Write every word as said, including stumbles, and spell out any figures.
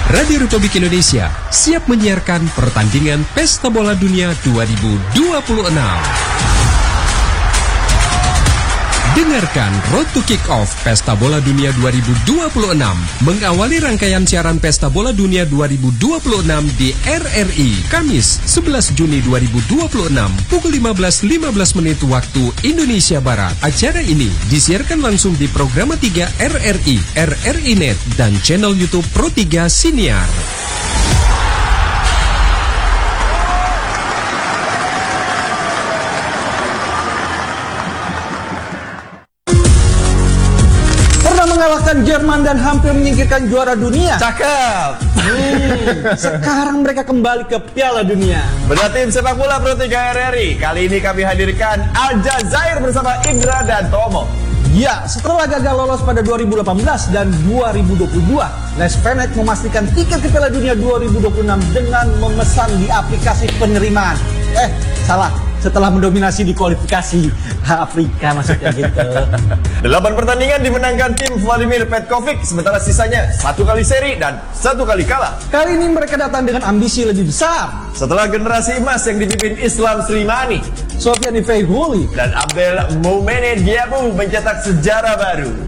Radio Republik Indonesia siap menyiarkan pertandingan Pesta Bola Dunia dua ribu dua puluh enam. Dengarkan Road to Kick-Off Pesta Bola Dunia dua ribu dua puluh enam mengawali rangkaian siaran Pesta Bola Dunia dua ribu dua puluh enam di R R I Kamis sebelas Juni dua ribu dua puluh enam pukul lima belas lima belas menit waktu Indonesia Barat. Acara ini disiarkan langsung di Programa tiga R R I, R R I Net dan channel YouTube Pro tiga Siniar. Mengalahkan Jerman dan hampir menyingkirkan juara dunia. Cakep. Hmm, sekarang mereka kembali ke Piala Dunia. Benar tim sepak bola Pro tiga R R I. Kali ini kami hadirkan Aljazair bersama Indra dan Tomo. Ya, setelah gagal lolos pada dua ribu delapan belas dan dua ribu dua puluh dua, Les Fenech memastikan tiket ke Piala Dunia dua ribu dua puluh enam dengan memesan di aplikasi penerimaan. Eh, salah. Setelah mendominasi di kualifikasi Afrika maksudnya gitu. Delapan pertandingan dimenangkan tim Vladimir Petkovic, sementara sisanya satu kali seri dan satu kali kalah. Kali ini mereka datang dengan ambisi lebih besar. Setelah generasi emas yang dipimpin Islam Slimani, Sofiane Feghouli dan Abdel Moumene Diabou mencetak sejarah baru.